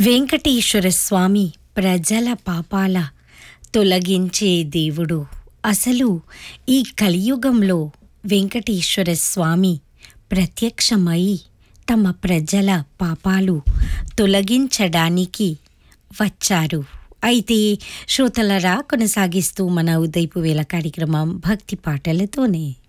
వెంకటేశ్వర స్వామి ప్రజల పాపాల తొలగించే దేవుడు. అసలు ఈ కలియుగంలో వెంకటేశ్వర స్వామి ప్రత్యక్షమై తమ ప్రజల పాపాలు తొలగించడానికి వచ్చారు. అయితే శ్రోతలరా, కొనసాగిస్తూ మన ఉదయపు వేళ కార్యక్రమం భక్తి పాటలతోనే.